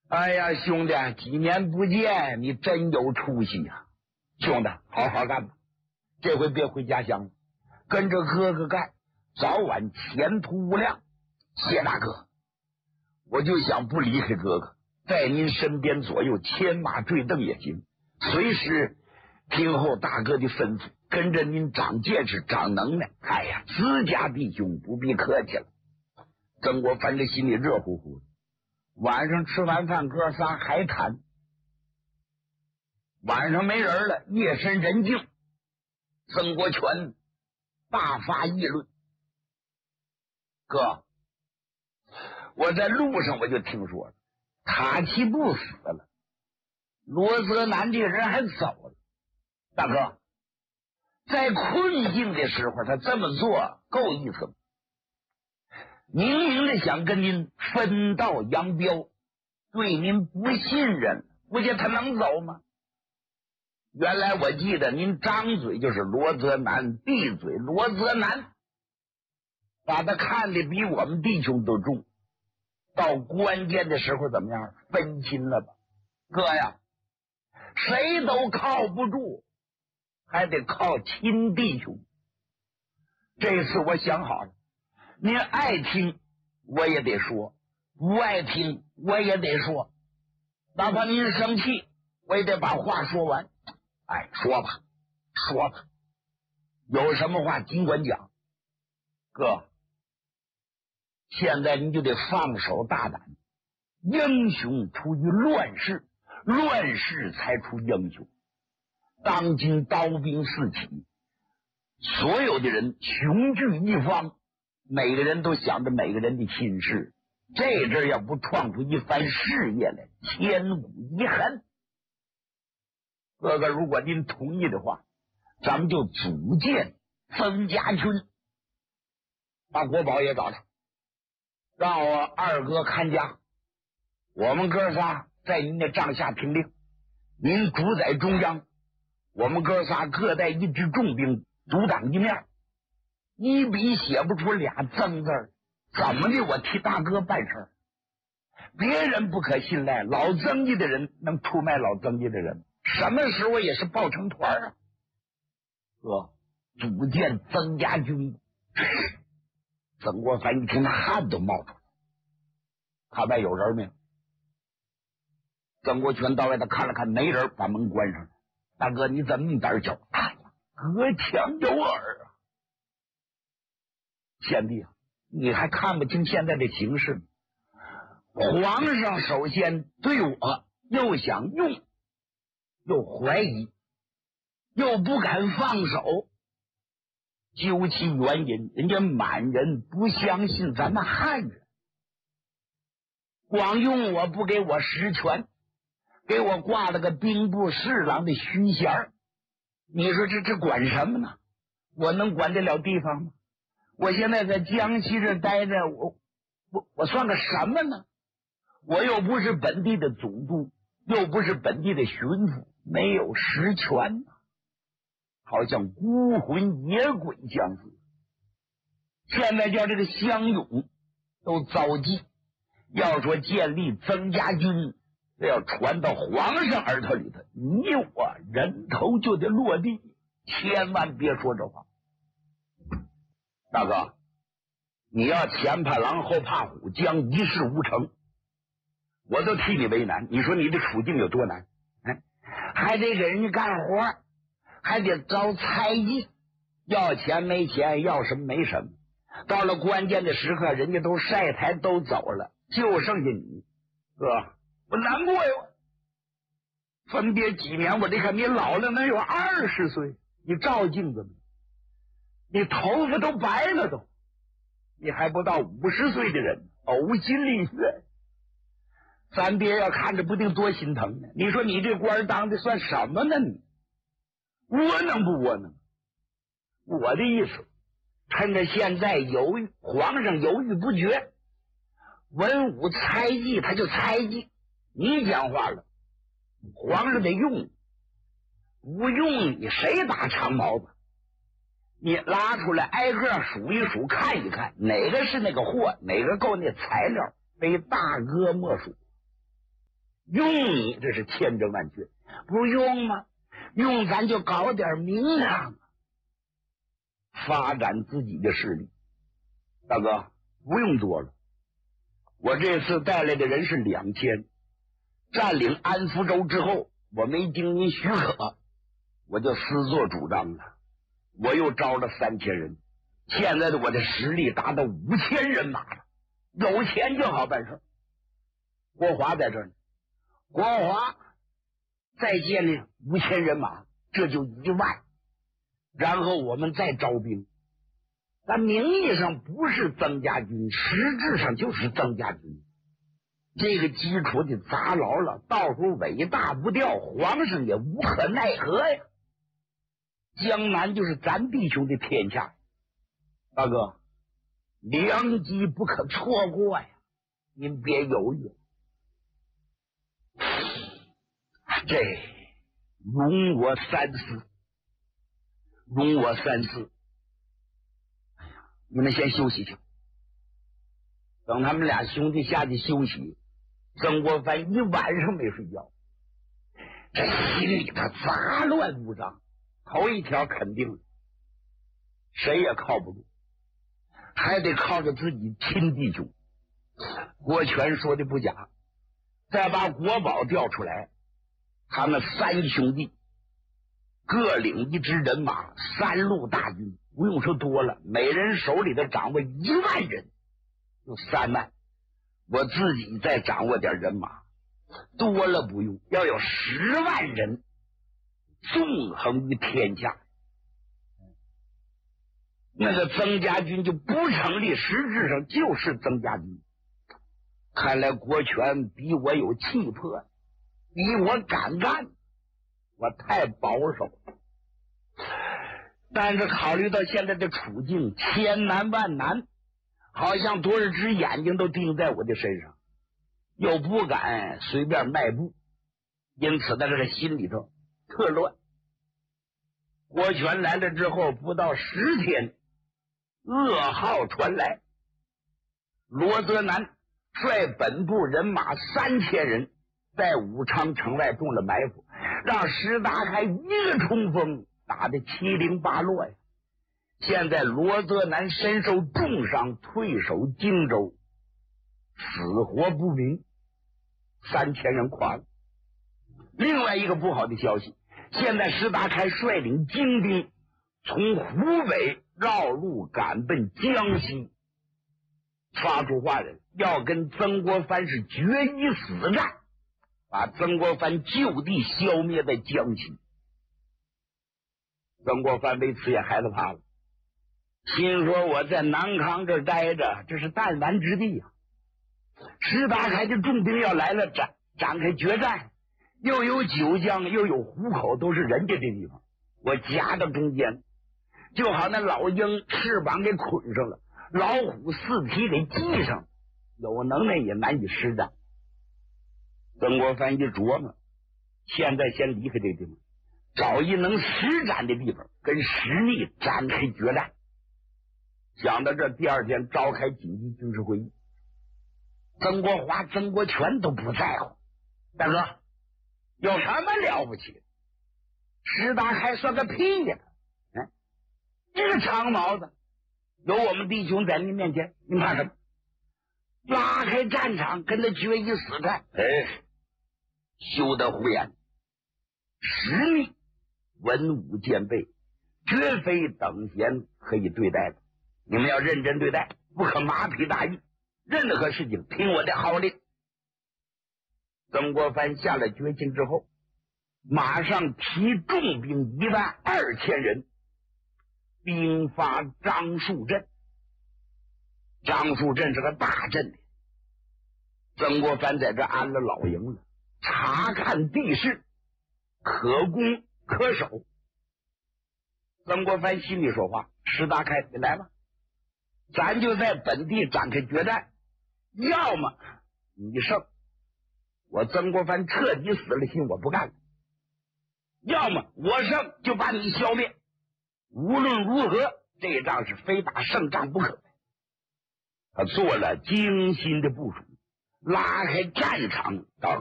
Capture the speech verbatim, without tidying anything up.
哎呀，兄弟，几年不见，你真有出息呀、啊！兄弟，好好干吧，这回别回家乡了，跟着哥哥干，早晚前途无量。谢大哥，我就想不离开哥哥，在您身边左右牵马坠镫也行，随时听候大哥的吩咐，跟着您长见识长能耐。哎呀，自家弟兄不必客气了。曾国藩这心里热乎乎的。晚上吃完饭，哥仨还谈。晚上没人了，夜深人静，曾国荃大发议论：哥，我在路上我就听说了，塔奇布死了，罗泽南这人还走了。大哥，在困境的时候他这么做够意思吗？明明的想跟您分道扬镳，对您不信任，不见他能走吗？原来我记得您张嘴就是罗泽南，闭嘴罗泽南，把他看得比我们弟兄都重。到关键的时候怎么样？分心了吧？哥呀，谁都靠不住，还得靠亲弟兄。这次我想好了，您爱听我也得说，不爱听我也得说，哪怕您生气我也得把话说完。哎，说吧说吧，有什么话尽管讲。哥，现在您就得放手大胆，英雄出于乱世，乱世才出英雄。当今刀兵四起，所有的人穷聚一方，每个人都想着每个人的亲事，这阵要不创出一番事业来，千古遗憾。哥哥，如果您同意的话，咱们就组建曾家军，把国宝也找来，让我二哥看家，我们哥仨在您的帐下听令，您主宰中央，我们哥仨各带一支重兵独当一面，一笔写不出俩曾字儿，怎么的我替大哥办事儿，别人不可信赖，老曾家的人能出卖老曾家的人，什么时候也是抱成团啊！哥，组建曾家军。曾国藩一听，汗都冒出来，看外有人没有？曾国荃到外头看了看，没人，把门关上了。大哥，你怎么那么胆小？哎呀，隔墙有耳啊！贤弟啊，你还看不清现在的形势吗？皇上首先对我又想用，又怀疑，又不敢放手。究其原因，人家满人不相信咱们汉人，光用我不给我实权，给我挂了个兵部侍郎的虚衔，你说这这管什么呢？我能管得了地方吗？我现在在江西这待着，我我我算个什么呢？我又不是本地的总督，又不是本地的巡抚，没有实权啊，好像孤魂野鬼相似。现在叫这个乡勇都遭忌，要说建立曾家军，这要传到皇上耳朵里头，你我人头就得落地，千万别说这话。大哥，你要前怕狼后怕虎，将一事无成，我都替你为难。你说你的处境有多难？哎，还得给人家干活，还得招差役，要钱没钱，要什么没什么。到了关键的时刻，人家都晒台都走了，就剩下你。哥，我难过呀！分别几年，我得看你老了能有二十岁，你照镜子没？你头发都白了都，你还不到五十岁的人，呕心沥血。咱爹要看着不定多心疼呢。你说你这官当的算什么呢？你窝囊不窝囊？我的意思，趁着现在犹豫，皇上犹豫不决，文武猜忌他就猜忌，你讲话了，皇上得用你，不用你谁打长毛子？你拉出来挨个数一数，看一看哪个是那个货，哪个够那材料，非大哥莫属。 用你这是千真万确，不用吗？用咱就搞点名堂，发展自己的势力。大哥，不用多了，我这次带来的人是两千，占领安福州之后，我没经您许可，我就私作主张了，我又招了三千人，现在的我的实力达到五千人马了，有钱就好办事。国华在这儿呢，国华再建立五千人马，这就一万，然后我们再招兵。咱名义上不是增加军，实质上就是增加军。这个基础得砸牢了，到时候尾大不掉，皇上也无可奈何呀。江南就是咱弟兄的天下，大哥，良机不可错过呀！您别犹豫。这容我三思，容我三思。哎呀，你们先休息去。等他们俩兄弟下去休息，曾国藩一晚上没睡觉，这心里头杂乱无章。头一条肯定谁也靠不住，还得靠着自己亲弟兄。郭全说的不假，再把国宝调出来，他们三兄弟各领一支人马，三路大军，不用说多了，每人手里头掌握一万人，就三万。我自己再掌握点人马，多了不用，要有十万人，纵横于天下。那个曾家军就不成立，实质上就是曾家军。看来国权比我有气魄，比我敢干，我太保守了。但是考虑到现在的处境千难万难，好像多少只眼睛都盯在我的身上，又不敢随便迈步，因此在这个心里头特乱。国权来了之后不到十天，噩耗传来，罗泽南率本部人马三千人在武昌城外中了埋伏，让石达开一个冲锋打得七零八落呀。现在罗泽南身受重伤，退守荆州，死活不明，三千人垮了。另外一个不好的消息，现在石达开率领精兵从湖北绕路赶奔江西，发出话来，要跟曾国藩是决一死战，把曾国藩就地消灭在江西。曾国藩为此也害了怕了，心说我在南康这待着，这是弹丸之地啊！石达开的重兵要来了，展展开决战，又有九江，又有湖口，都是人家的地方，我夹到中间，就好那老鹰翅膀给捆上了，老虎四蹄给系上，有能耐也难以施展。曾国藩一琢磨，现在先离开这个地方，找一能施展的地方，跟石密展开决战。想到这，第二天召开紧急军事会议，曾国华、曾国荃都不在乎。大哥，有什么了不起？石达开算个屁呀！嗯，这个长毛子，有我们弟兄在您面前，您怕什么？拉开战场，跟他决一死战。哎，休得胡言！实力文武兼备，绝非等闲可以对待的。你们要认真对待，不可马屁大意，任何事情听我的号令。曾国藩下了决心之后，马上提重兵一万二千人，兵发樟树镇。樟树镇是个大镇，曾国藩在这安了老营了，查看地势，可攻可守。曾国藩心里说话，石达开，你来吧，咱就在本地展开决战，要么你胜，我曾国藩彻底死了心，我不干了；要么我胜，就把你消灭。无论如何，这仗是非打胜仗不可。他做了精心的部署，拉开战场到